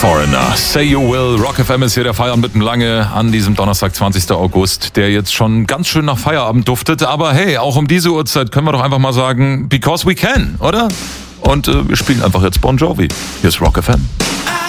Foreigner, Say You Will. Rock FM ist hier der Feierabend mitten lange an diesem Donnerstag, 20. August, der jetzt schon ganz schön nach Feierabend duftet. Aber hey, auch um diese Uhrzeit können wir doch einfach mal sagen, because we can, oder? Und wir spielen einfach jetzt Bon Jovi. Hier ist Rock FM.